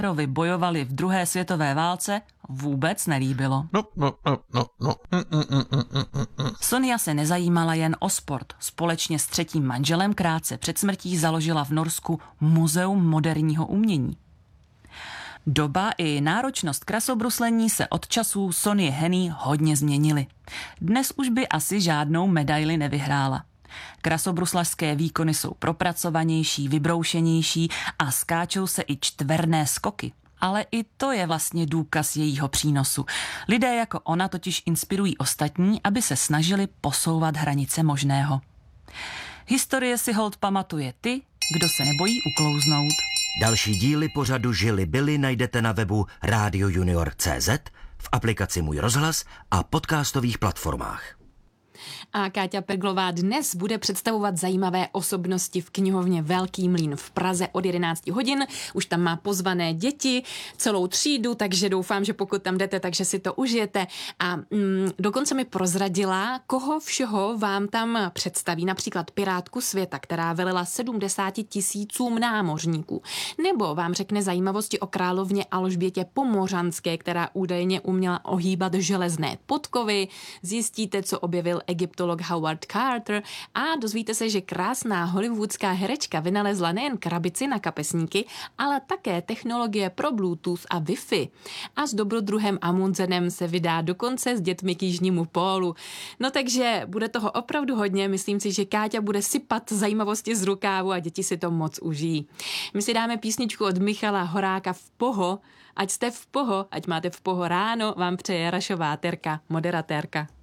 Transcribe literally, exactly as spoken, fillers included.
Hitlerovi bojovali v druhé světové válce, vůbec nelíbilo. No, no, no, no, no. Mm, mm, mm, mm, mm, mm. Sonja se nezajímala jen o sport. Společně s třetím manželem krátce před smrtí založila v Norsku Muzeum moderního umění. Doba i náročnost krasobruslení se od časů Sonji Hennig hodně změnily. Dnes už by asi žádnou medaili nevyhrála. Krasobruslařské výkony jsou propracovanější, vybroušenější a skáčou se i čtverné skoky. Ale i to je vlastně důkaz jejího přínosu. Lidé jako ona totiž inspirují ostatní, aby se snažili posouvat hranice možného. Historie si holt pamatuje ty, kdo se nebojí uklouznout. Další díly pořadu Žili byli najdete na webu rádio junior tečka cé zet, v aplikaci Můj rozhlas a podcastových platformách. A Káťa Perglová dnes bude představovat zajímavé osobnosti v knihovně Velký mlýn v Praze od jedenácti hodin. Už tam má pozvané děti, celou třídu, takže doufám, že pokud tam jdete, takže si to užijete. A mm, dokonce mi prozradila, koho všeho vám tam představí. Například pirátku světa, která velila sedmdesáti tisícům námořníků. Nebo vám řekne zajímavosti o královně Alžbětě Pomořanské, která údajně uměla ohýbat železné podkovy. Zjistíte, co objevil egyptolog Howard Carter a dozvíte se, že krásná hollywoodská herečka vynalezla nejen krabici na kapesníky, ale také technologie pro Bluetooth a Wi-Fi. A s dobrodruhem Amundsenem se vydá dokonce s dětmi k jižnímu pólu. No takže bude toho opravdu hodně, myslím si, že Káťa bude sypat zajímavosti z rukávu a děti si to moc užijí. My si dáme písničku od Michala Horáka V poho, ať jste v poho, ať máte v poho ráno, vám přeje Rašová Terka, moderatérka.